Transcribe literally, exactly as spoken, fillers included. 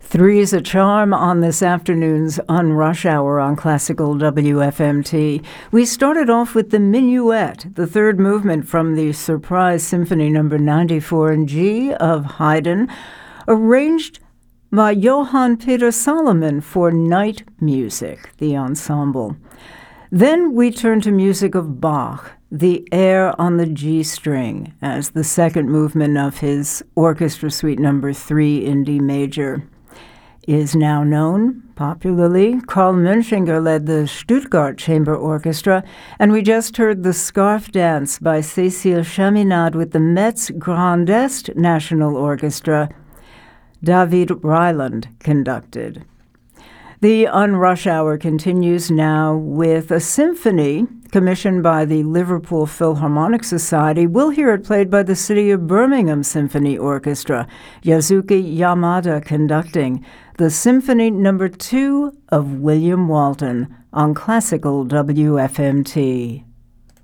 Three's a charm on this afternoon's On Rush Hour on Classical W F M T. We started off with the Minuet, the third movement from the Surprise Symphony number ninety-four in G of Haydn, arranged by Johann Peter Salomon for night music, the ensemble. Then we turn to music of Bach, the Air on the G string, as the second movement of his Orchestra Suite number three in D major is now known popularly. Karl Mönchinger led the Stuttgart Chamber Orchestra, and we just heard the Scarf Dance by Cécile Chaminade with the Metz Grand Est National Orchestra. David Ryland conducted. The On Rush Hour continues now with a symphony commissioned by the Liverpool Philharmonic Society. We'll hear it played by the City of Birmingham Symphony Orchestra, Yasuki Yamada conducting the Symphony Number Two of William Walton on Classical W F M T.